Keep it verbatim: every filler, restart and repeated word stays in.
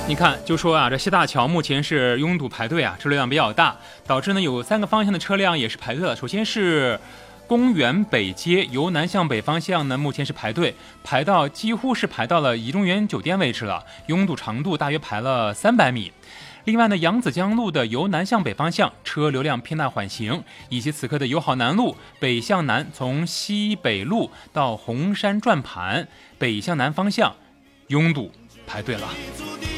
你看，就说啊，这西大桥目前是拥堵排队啊，车流量比较大，导致呢有三个方向的车辆也是排队了。首先是公园北街由南向北方向呢，目前是排队，排到几乎是排到了怡中园酒店位置了，拥堵长度大约排了三百米。另外呢，扬子江路的由南向北方向车流量偏大缓行，以及此刻的友好南路北向南从西北路到红山转盘北向南方向拥堵排队了。